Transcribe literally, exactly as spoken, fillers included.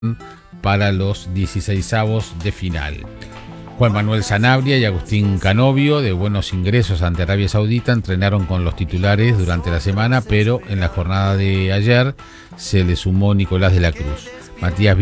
para los dieciseisavos de final. Juan Manuel Sanabria y Agustín Canovio, de buenos ingresos ante Arabia Saudita, entrenaron con los titulares durante la semana, pero en la jornada de ayer se le sumó Nicolás de la Cruz. Matías